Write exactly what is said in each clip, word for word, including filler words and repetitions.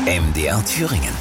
M D R Thüringen.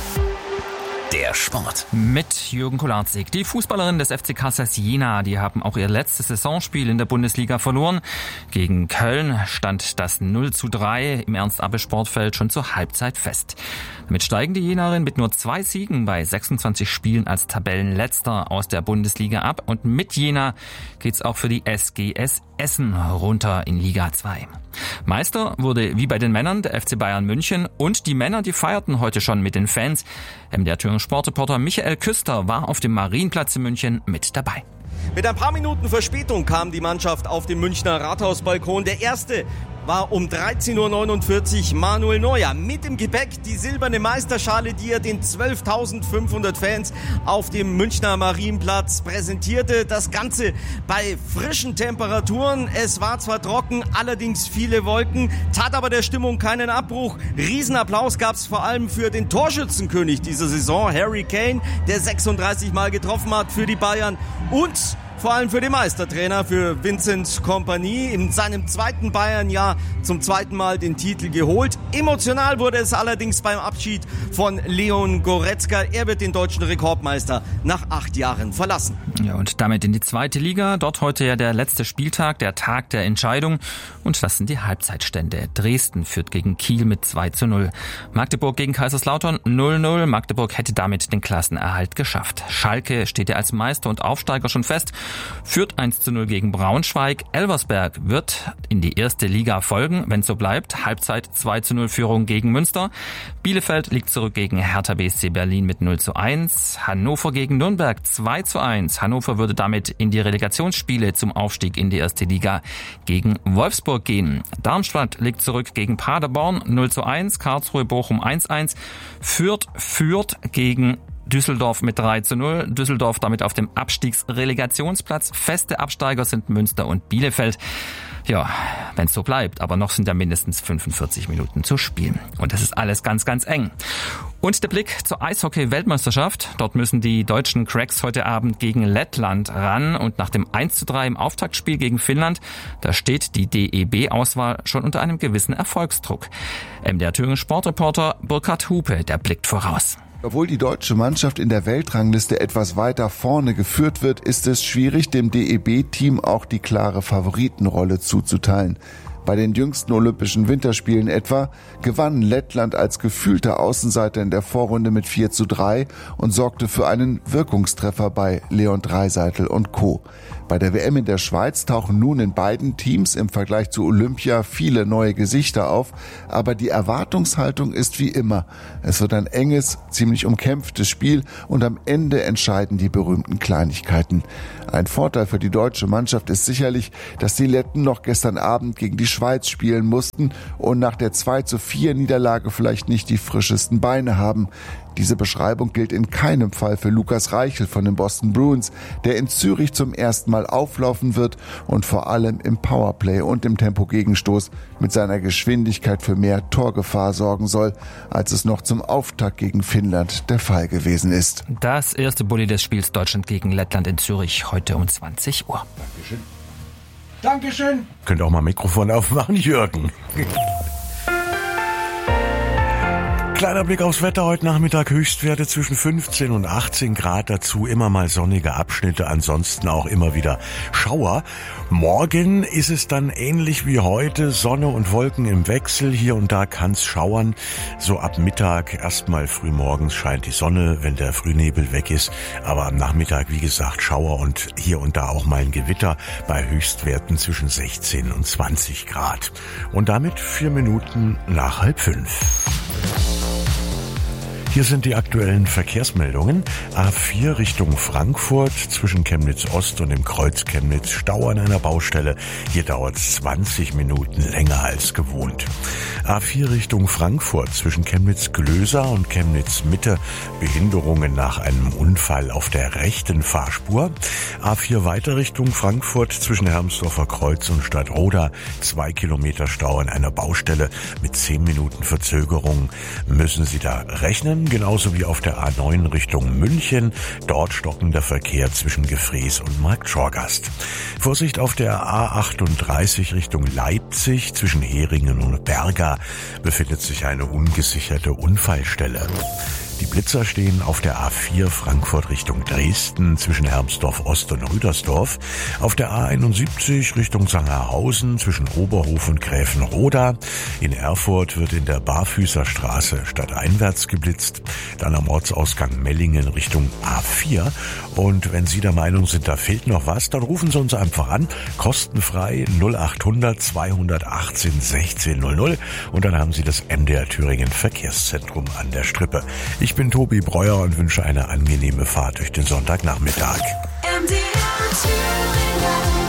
Der Sport. Mit Jürgen Kolarzig. Die Fußballerinnen des F C Kassel Jena, die haben auch ihr letztes Saisonspiel in der Bundesliga verloren. Gegen Köln stand das null zu drei im Ernst-Abbe-Sportfeld schon zur Halbzeit fest. Damit steigen die Jenerinnen mit nur zwei Siegen bei sechsundzwanzig Spielen als Tabellenletzter aus der Bundesliga ab. Und mit Jena geht's auch für die S G S Essen runter in Liga zwei. Meister wurde wie bei den Männern der F C Bayern München und die Männer, die feierten heute schon mit den Fans. M D R Thüringen Sportreporter Michael Küster war auf dem Marienplatz in München mit dabei. Mit ein paar Minuten Verspätung kam die Mannschaft auf den Münchner Rathausbalkon. Der erste war um dreizehn Uhr neunundvierzig Manuel Neuer. Mit im Gepäck die silberne Meisterschale, die er den zwölftausendfünfhundert Fans auf dem Münchner Marienplatz präsentierte. Das Ganze bei frischen Temperaturen. Es war zwar trocken, allerdings viele Wolken, tat aber der Stimmung keinen Abbruch. Riesenapplaus gab es vor allem für den Torschützenkönig dieser Saison, Harry Kane, der sechsunddreißig Mal getroffen hat für die Bayern, und vor allem für den Meistertrainer, für Vincent Kompany, in seinem zweiten Bayern-Jahr zum zweiten Mal den Titel geholt. Emotional wurde es allerdings beim Abschied von Leon Goretzka. Er wird den deutschen Rekordmeister nach acht Jahren verlassen. Ja, und damit in die zweite Liga. Dort heute ja der letzte Spieltag, der Tag der Entscheidung. Und das sind die Halbzeitstände. Dresden führt gegen Kiel mit zwei zu null. Magdeburg gegen Kaiserslautern null null. Magdeburg hätte damit den Klassenerhalt geschafft. Schalke steht ja als Meister und Aufsteiger schon fest. Führt eins zu null gegen Braunschweig. Elversberg wird in die erste Liga folgen, wenn es so bleibt. Halbzeit zwei zu null Führung gegen Münster. Bielefeld liegt zurück gegen Hertha B S C Berlin mit null zu eins. Hannover gegen Nürnberg zwei zu eins. Hannover würde damit in die Relegationsspiele zum Aufstieg in die erste Liga gegen Wolfsburg gehen. Darmstadt liegt zurück gegen Paderborn null zu eins. Karlsruhe Bochum eins zu eins. Fürth führt gegen Düsseldorf mit drei zu null. Düsseldorf damit auf dem Abstiegsrelegationsplatz. Feste Absteiger sind Münster und Bielefeld. Ja, wenn es so bleibt. Aber noch sind ja mindestens fünfundvierzig Minuten zu spielen. Und das ist alles ganz, ganz eng. Und der Blick zur Eishockey-Weltmeisterschaft. Dort müssen die deutschen Cracks heute Abend gegen Lettland ran. Und nach dem eins zu drei im Auftaktspiel gegen Finnland, da steht die D E B-Auswahl schon unter einem gewissen Erfolgsdruck. M D R Thüringen Sportreporter Burkhard Hupe, der blickt voraus. Obwohl die deutsche Mannschaft in der Weltrangliste etwas weiter vorne geführt wird, ist es schwierig, dem D E B-Team auch die klare Favoritenrolle zuzuteilen. Bei den jüngsten Olympischen Winterspielen etwa gewann Lettland als gefühlter Außenseiter in der Vorrunde mit vier zu drei und sorgte für einen Wirkungstreffer bei Leon Draisaitl und Co. Bei der W M in der Schweiz tauchen nun in beiden Teams im Vergleich zu Olympia viele neue Gesichter auf, aber die Erwartungshaltung ist wie immer. Es wird ein enges, ziemlich umkämpftes Spiel und am Ende entscheiden die berühmten Kleinigkeiten. Ein Vorteil für die deutsche Mannschaft ist sicherlich, dass die Letten noch gestern Abend gegen die Schweiz spielen mussten und nach der zwei zu vier Niederlage vielleicht nicht die frischesten Beine haben. Diese Beschreibung gilt in keinem Fall für Lukas Reichel von den Boston Bruins, der in Zürich zum ersten Mal auflaufen wird und vor allem im Powerplay und im Tempogegenstoß mit seiner Geschwindigkeit für mehr Torgefahr sorgen soll, als es noch zum Auftakt gegen Finnland der Fall gewesen ist. Das erste Bulli des Spiels Deutschland gegen Lettland in Zürich heute um zwanzig Uhr. Dankeschön. Dankeschön. Könnt auch mal Mikrofon aufmachen, Jürgen. Kleiner Blick aufs Wetter heute Nachmittag. Höchstwerte zwischen fünfzehn und achtzehn Grad, dazu immer mal sonnige Abschnitte, ansonsten auch immer wieder Schauer. Morgen ist es dann ähnlich wie heute, Sonne und Wolken im Wechsel. Hier und da kann es schauern. So ab Mittag, erstmal frühmorgens scheint die Sonne, wenn der Frühnebel weg ist. Aber am Nachmittag, wie gesagt, Schauer und hier und da auch mal ein Gewitter bei Höchstwerten zwischen sechzehn und zwanzig Grad. Und damit vier Minuten nach halb fünf. Hier sind die aktuellen Verkehrsmeldungen. A vier Richtung Frankfurt zwischen Chemnitz Ost und dem Kreuz Chemnitz Stau an einer Baustelle. Hier dauert es zwanzig Minuten länger als gewohnt. A vier Richtung Frankfurt zwischen Chemnitz Glöser und Chemnitz Mitte. Behinderungen nach einem Unfall auf der rechten Fahrspur. A vier weiter Richtung Frankfurt zwischen Hermsdorfer Kreuz und Stadtroda. Zwei Kilometer Stau an einer Baustelle mit zehn Minuten Verzögerung. Müssen Sie da rechnen? Thüringen, genauso wie auf der A neun Richtung München. Dort stockender Verkehr zwischen Gefrees und Marktschorgast. Vorsicht auf der A achtunddreißig Richtung Leipzig. Zwischen Heringen und Berga befindet sich eine ungesicherte Unfallstelle. Die Blitzer stehen auf der A vier Frankfurt Richtung Dresden zwischen Hermsdorf Ost und Rüdersdorf, auf der A einundsiebzig Richtung Sangerhausen zwischen Oberhof und Gräfenroda. In Erfurt wird in der Barfüßerstraße stadteinwärts geblitzt, dann am Ortsausgang Mellingen Richtung A vier. Und wenn Sie der Meinung sind, da fehlt noch was, dann rufen Sie uns einfach an, kostenfrei null acht hundert zweihundertachtzehn sechzehn null null und dann haben Sie das M D R Thüringen Verkehrszentrum an der Strippe. Ich bin Tobi Breuer und wünsche eine angenehme Fahrt durch den Sonntagnachmittag. M D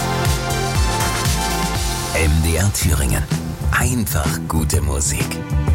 R Thüringen. M D R Thüringen. Einfach gute Musik.